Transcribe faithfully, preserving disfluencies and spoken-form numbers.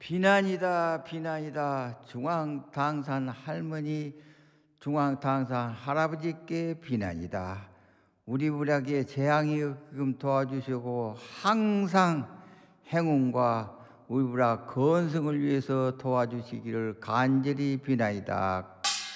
비난이다 비난이다. 중앙당산 할머니, 중앙당산 할아버지께 비난이다. 우리 부락에 재앙이 없게끔 도와주시고 항상 행운과 우리 부락 건승을 위해서 도와주시기를 간절히 비나이다.